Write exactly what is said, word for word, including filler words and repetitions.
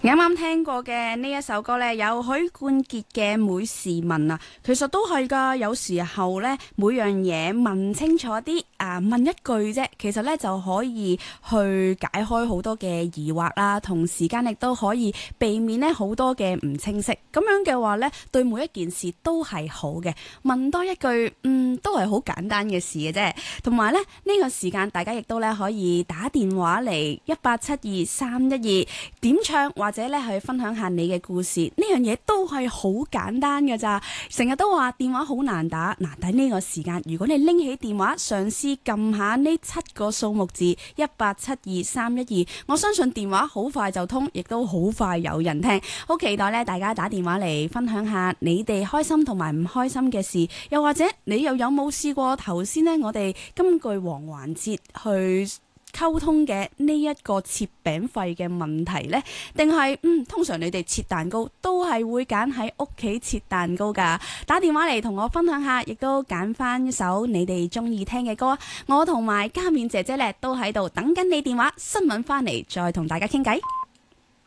啱啱聽過嘅呢一首歌呢，有許冠傑嘅《每時問》啊，其實都係噶。有時候呢，每樣嘢問清楚啲啊，問一句啫，其實呢就可以去解開好多嘅疑惑啦，同時間亦都可以避免呢好多嘅唔清晰。咁樣嘅話呢，對每一件事都係好嘅。問多一句，嗯，都係好簡單嘅事嘅啫。同埋呢，呢個時間，大家亦都呢可以打電話嚟一八七二三一二點唱或者咧去分享下你嘅故事，呢樣嘢都係好簡單㗎咋。成日都話電話好難打，嗱，喺呢個時間，如果你拎起電話嘗試撳下呢七個數目字一八七二三一二，我相信電話好快就通，亦都好快有人聽。好期待咧，大家打電話嚟分享下你哋開心同埋唔開心嘅事，又或者你又有冇試過頭先呢？我哋今句黃環節去溝通嘅呢一個切餅費嘅問題呢？定係嗯，通常你哋切蛋糕都係會揀喺屋企切蛋糕噶？打電話嚟同我分享下，亦都揀翻一首你哋中意聽嘅歌。我同埋嘉勉姐姐咧都喺度等緊你電話。新聞翻嚟再同大家傾偈。